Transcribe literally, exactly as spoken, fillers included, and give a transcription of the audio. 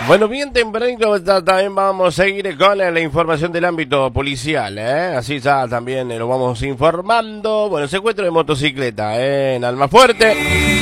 Bueno, bien tempranito también vamos a seguir con la información del ámbito policial, ¿eh? Así ya también lo vamos informando. Bueno, secuestro de motocicleta, ¿eh? En Almafuerte.